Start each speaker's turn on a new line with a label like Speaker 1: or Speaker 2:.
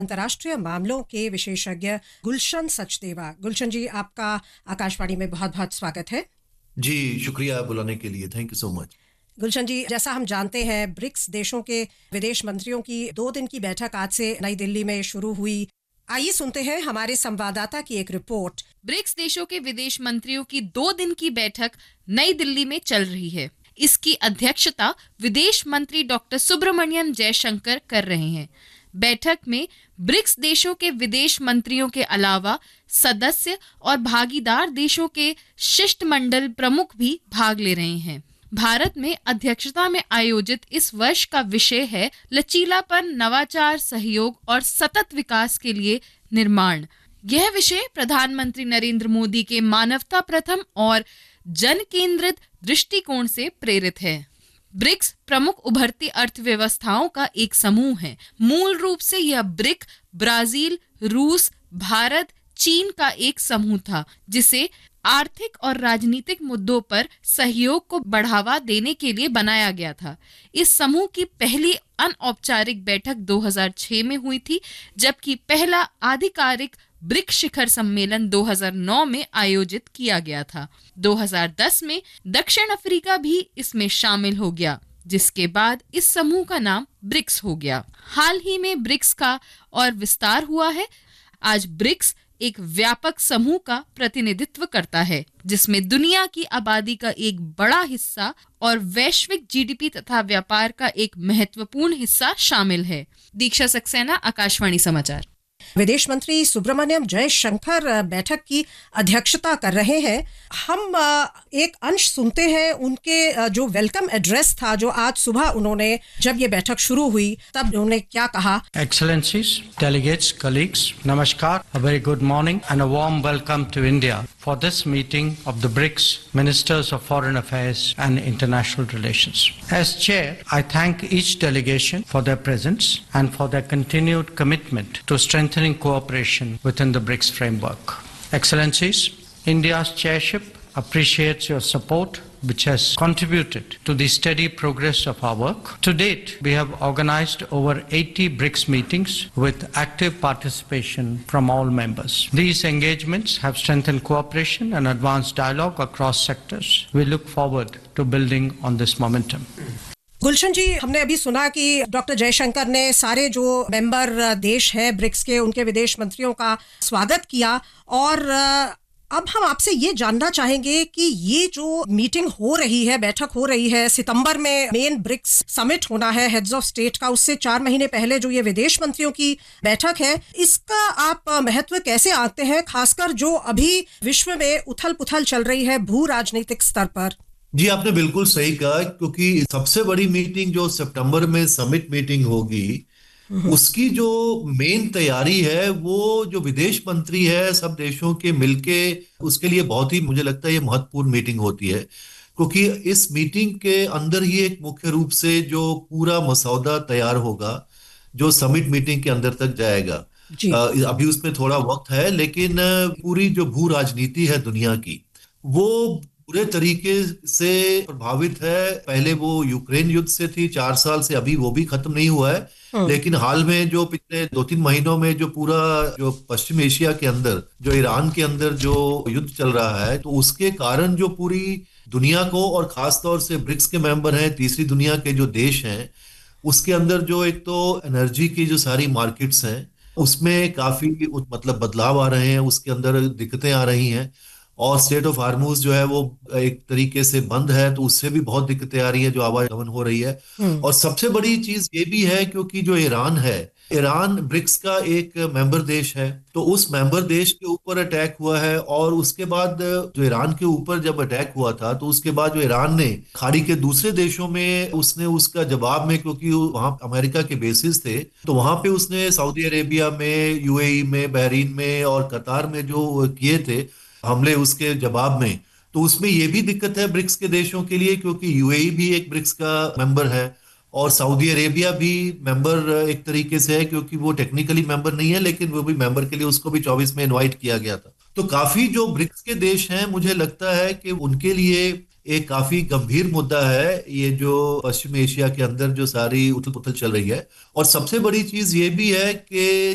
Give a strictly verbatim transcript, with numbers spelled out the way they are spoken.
Speaker 1: अंतर्राष्ट्रीय मामलों के विशेषज्ञ गुलशन सचदेवा। गुलशन जी, आपका आकाशवाणी में बहुत बहुत स्वागत है।
Speaker 2: जी शुक्रिया बुलाने के लिए, थैंक यू सो मच।
Speaker 1: गुलशन जी, जैसा हम जानते हैं, ब्रिक्स देशों के विदेश मंत्रियों की दो दिन की बैठक आज से नई दिल्ली में शुरू हुई। आइए सुनते हैं हमारे संवाददाता की एक रिपोर्ट।
Speaker 3: ब्रिक्स देशों के विदेश मंत्रियों की दो दिन की बैठक नई दिल्ली में चल रही है। इसकी अध्यक्षता विदेश मंत्री डॉक्टर सुब्रमण्यम जयशंकर कर रहे हैं। बैठक में ब्रिक्स देशों के विदेश मंत्रियों के अलावा सदस्य और भागीदार देशों के शिष्टमंडल प्रमुख भी भाग ले रहे हैं। भारत में अध्यक्षता में आयोजित इस वर्ष का विषय है लचीलापन, नवाचार, सहयोग और सतत विकास के लिए निर्माण। यह विषय प्रधानमंत्री नरेंद्र मोदी के मानवता प्रथम और जन केंद्रित दृष्टिकोण से प्रेरित है। ब्रिक्स प्रमुख उभरती अर्थव्यवस्थाओं का एक समूह है। मूल रूप से यह ब्रिक ब्राजील, रूस, भारत, चीन का एक समूह था, जिसे आर्थिक और राजनीतिक मुद्दों पर सहयोग को बढ़ावा देने के लिए बनाया गया था। इस समूह की पहली अनौपचारिक बैठक दो हज़ार छह में हुई थी, जबकि पहला आधिकारिक ब्रिक्स शिखर सम्मेलन दो हज़ार नौ में आयोजित किया गया था। दो हज़ार दस में दक्षिण अफ्रीका भी इसमें शामिल हो गया, जिसके बाद इस समूह का नाम ब्रिक्स हो गया। हाल ही में ब्रिक्स का और विस्तार हुआ है। आज ब्रिक्स एक व्यापक समूह का प्रतिनिधित्व करता है, जिसमें दुनिया की आबादी का एक बड़ा हिस्सा और वैश्विक जीडीपी तथा व्यापार का एक महत्वपूर्ण हिस्सा शामिल है। दीक्षा सक्सेना, आकाशवाणी समाचार।
Speaker 1: विदेश मंत्री सुब्रमण्यम जयशंकर बैठक की अध्यक्षता कर रहे हैं। हम एक अंश सुनते हैं उनके जो वेलकम एड्रेस था, जो आज सुबह उन्होंने, जब ये बैठक शुरू हुई तब उन्होंने क्या कहा।
Speaker 4: Excellencies, delegates, colleagues, namaskar, a very good morning and a warm welcome to India for this meeting of the BRICS Ministers of Foreign Affairs and International Relations. As chair, I thank each delegation for their presence and for their continued commitment to strengthening cooperation within the BRICS framework. Excellencies, India's chairship appreciates your support, which has contributed to the steady progress of our work. To date, we have organized over eighty BRICS meetings with active participation from all members. These engagements have strengthened cooperation and advanced dialogue across sectors. We look forward to building on this momentum.
Speaker 1: गुलशन जी, हमने अभी सुना कि doctor Jaishankar ने सारे जो member देश हैं BRICS के, उनके विदेश मंत्रियों का स्वागत किया। और अब हम आपसे ये जानना चाहेंगे कि ये जो मीटिंग हो रही है, बैठक हो रही है, सितंबर में मेन ब्रिक्स समिट होना है हेड्स ऑफ स्टेट का, उससे चार महीने पहले जो ये विदेश मंत्रियों की बैठक है, इसका आप महत्व कैसे आंकते हैं, खासकर जो अभी विश्व में उथल पुथल चल रही है भू राजनीतिक स्तर पर।
Speaker 2: जी आपने बिल्कुल सही कहा, क्योंकि सबसे बड़ी मीटिंग जो सितंबर में समिट मीटिंग होगी, उसकी जो मेन तैयारी है वो जो विदेश मंत्री है सब देशों के मिलके, उसके लिए बहुत ही मुझे लगता है ये महत्वपूर्ण मीटिंग होती है, क्योंकि इस मीटिंग के अंदर ही एक मुख्य रूप से जो पूरा मसौदा तैयार होगा जो समिट मीटिंग के अंदर तक जाएगा। आ, अभी उसमें थोड़ा वक्त है, लेकिन पूरी जो भू राजनीति है दुनिया की, वो पूरे तरीके से प्रभावित है। पहले वो यूक्रेन युद्ध से थी, चार साल से, अभी वो भी खत्म नहीं हुआ है। लेकिन हाल में जो पिछले दो तीन महीनों में जो पूरा जो पश्चिम एशिया के अंदर, जो ईरान के अंदर जो युद्ध चल रहा है, तो उसके कारण जो पूरी दुनिया को, और खासतौर से ब्रिक्स के मेंबर हैं, तीसरी दुनिया के जो देश हैं, उसके अंदर जो एक तो एनर्जी की जो सारी मार्केट्स हैं उसमें काफी मतलब बदलाव आ रहे हैं, उसके अंदर दिक्कतें आ रही हैं। और स्टेट ऑफ हार्मूज जो है वो एक तरीके से बंद है, तो उससे भी बहुत दिक्कतें आ रही है, जो आवागमन हो रही है। और सबसे बड़ी चीज ये भी है, क्योंकि जो ईरान है, ईरान ब्रिक्स का एक मेंबर देश है, तो उस मेंबर देश के ऊपर अटैक हुआ है। और उसके बाद जो ईरान के ऊपर जब अटैक हुआ था, तो उसके बाद जो ईरान ने खाड़ी के दूसरे देशों में उसने उसका जवाब में, क्योंकि वहां अमेरिका के बेसिस थे, तो वहां पे उसने सऊदी अरेबिया में, यूएई में, बहरीन में और कतार में जो किए थे हमले, उसके जवाब में, तो उसमें ये भी दिक्कत है ब्रिक्स के देशों के लिए, क्योंकि यूएई भी एक ब्रिक्स का मेंबर है और सऊदी अरेबिया भी मेंबर एक तरीके से है, क्योंकि वो टेक्निकली मेंबर नहीं है, लेकिन वो भी मेंबर के लिए उसको भी चौबीस में इनवाइट किया गया था। तो काफी जो ब्रिक्स के देश हैं, मुझे लगता है कि उनके लिए एक काफी गंभीर मुद्दा है ये जो पश्चिम एशिया के अंदर जो सारी उथल पुथल चल रही है। और सबसे बड़ी चीज ये भी है कि